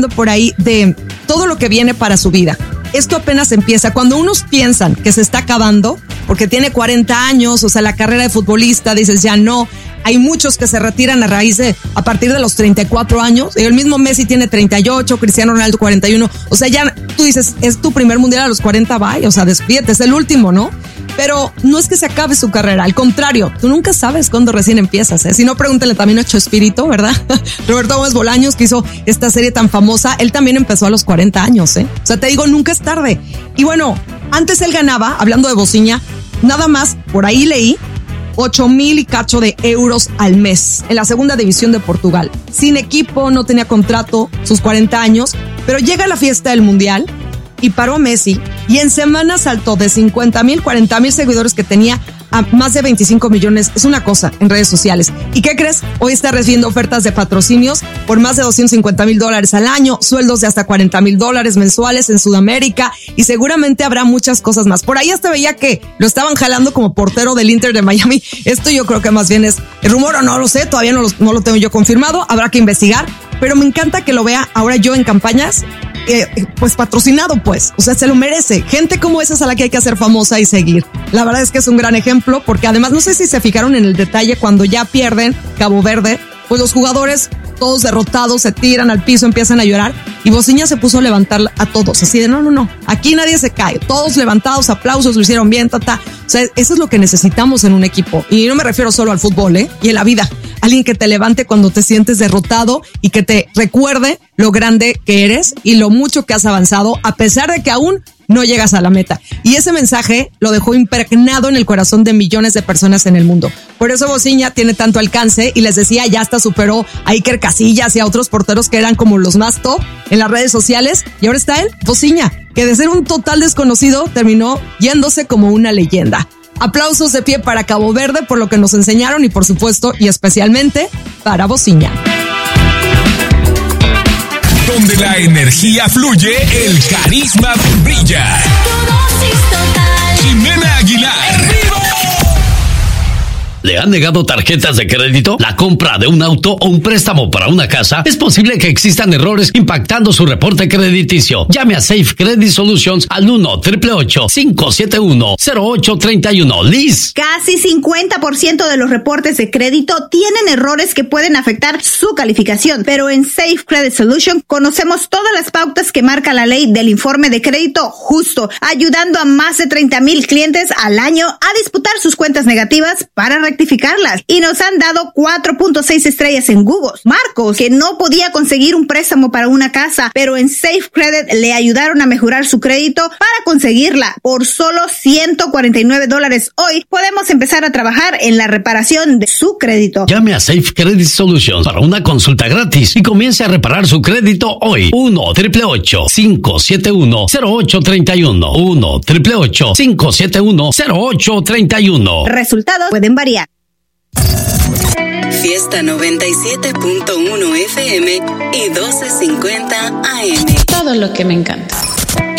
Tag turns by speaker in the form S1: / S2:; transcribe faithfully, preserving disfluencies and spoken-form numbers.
S1: diciendo por ahí de todo lo que viene para su vida. Esto apenas empieza. Cuando unos piensan que se está acabando, porque tiene cuarenta años, o sea, la carrera de futbolista, dices ya no. Hay muchos que se retiran a raíz de, a partir de los treinta y cuatro años. El mismo Messi tiene treinta y ocho, Cristiano Ronaldo cuarenta y uno. O sea, ya tú dices, es tu primer mundial a los cuarenta, bye. O sea, despídete, es el último, ¿no? Pero no es que se acabe su carrera, al contrario, tú nunca sabes cuándo recién empiezas, ¿eh? Si no, pregúntale también a Chespirito, ¿verdad? Roberto Gómez Bolaños, que hizo esta serie tan famosa, él también empezó a los cuarenta años, ¿eh? O sea, te digo, nunca es tarde. Y bueno, antes él ganaba, hablando de Bociña, nada más, por ahí leí, ocho mil y cacho de euros al mes en la segunda división de Portugal. Sin equipo, no tenía contrato, sus cuarenta años, pero llega la fiesta del Mundial y paró a Messi y en semanas saltó de cincuenta mil, cuarenta mil seguidores que tenía a más de veinticinco millones. Es una cosa en redes sociales. ¿Y qué crees? Hoy está recibiendo ofertas de patrocinios por más de doscientos cincuenta mil dólares al año, sueldos de hasta cuarenta mil dólares mensuales en Sudamérica y seguramente habrá muchas cosas más. Por ahí hasta veía que lo estaban jalando como portero del Inter de Miami. Esto yo creo que más bien es el rumor o no lo sé, todavía no lo, no lo tengo yo confirmado, habrá que investigar, pero me encanta que lo vea ahora yo en campañas. Eh, pues patrocinado, pues, o sea, se lo merece. Gente como esa es a la que hay que hacer famosa y seguir. La verdad es que es un gran ejemplo, porque además no sé si se fijaron en el detalle cuando ya pierden Cabo Verde, pues los jugadores todos derrotados se tiran al piso, empiezan a llorar y Bociña se puso a levantar a todos, así de no, no, no, aquí nadie se cae, todos levantados, aplausos, lo hicieron bien, tata. O sea, eso es lo que necesitamos en un equipo y no me refiero solo al fútbol, ¿eh? Y en la vida, alguien que te levante cuando te sientes derrotado y que te recuerde lo grande que eres y lo mucho que has avanzado a pesar de que aún no llegas a la meta. Y ese mensaje lo dejó impregnado en el corazón de millones de personas en el mundo. Por eso Bociña tiene tanto alcance y les decía, ya hasta superó a Iker Casillas y a otros porteros que eran como los más top en las redes sociales. Y ahora está él, Bociña, que de ser un total desconocido terminó yéndose como una leyenda. Aplausos de pie para Cabo Verde por lo que nos enseñaron y por supuesto y especialmente para Bociña.
S2: Donde la energía fluye, el carisma brilla. Jimena Aguilar. ¡En vivo!
S3: ¿Le han negado tarjetas de crédito? ¿La compra de un auto o un préstamo para una casa? Es posible que existan errores impactando su reporte crediticio. Llame a Safe Credit Solutions al uno, ocho ocho ocho, cinco siete uno, cero ocho tres uno. Liz.
S4: Casi cincuenta por ciento de los reportes de crédito tienen errores que pueden afectar su calificación, pero en Safe Credit Solutions conocemos todas las pautas que marca la ley del informe de crédito justo, ayudando a más de treinta mil clientes al año a disputar sus cuentas negativas para rectificarlas y nos han dado cuatro punto seis estrellas en Google. Marcos, que no podía conseguir un préstamo para una casa, pero en Safe Credit le ayudaron a mejorar su crédito para conseguirla. Por solo ciento cuarenta y nueve dólares hoy podemos empezar a trabajar en la reparación de su crédito.
S3: Llame a Safe Credit Solutions para una consulta gratis y comience a reparar su crédito hoy. uno, ocho ocho ocho, cinco siete uno, cero ocho tres uno. uno, ocho ocho ocho, cinco siete uno, cero ocho tres uno.
S4: Resultados pueden variar.
S5: Fiesta noventa y siete punto uno F M y doce cincuenta A M.
S6: Todo lo que me encanta.